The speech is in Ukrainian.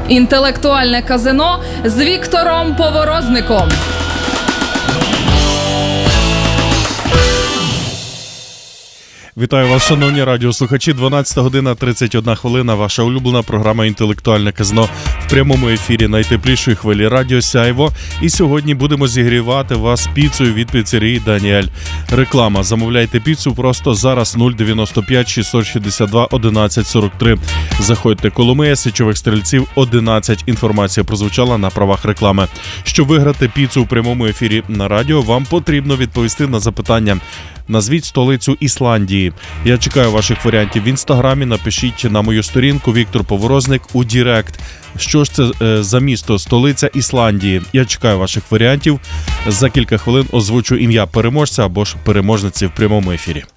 Інтелектуальне казино з Віктором Поворозником. Вітаю вас, шановні радіослухачі. 12 година 31 хвилина. Ваша улюблена програма «Інтелектуальне казино» в прямому ефірі найтеплішої хвилі Радіо Сяйво. І сьогодні будемо зігрівати вас піцею від піцерії «Даніель». Реклама. Замовляйте піцу просто зараз. 095 662 11 43. Заходьте. Коломия, Січових Стрільців, 11. Інформація прозвучала на правах реклами. Щоб виграти піцу у прямому ефірі на радіо, вам потрібно відповісти на запитання. Назвіть столицю Ісландії. Я чекаю ваших варіантів в інстаграмі. Напишіть на мою сторінку Віктор Поворозник у Дірект. Що ж це за місто, столиця Ісландії? Я чекаю ваших варіантів. За кілька хвилин озвучу ім'я переможця або ж переможниці в прямому ефірі.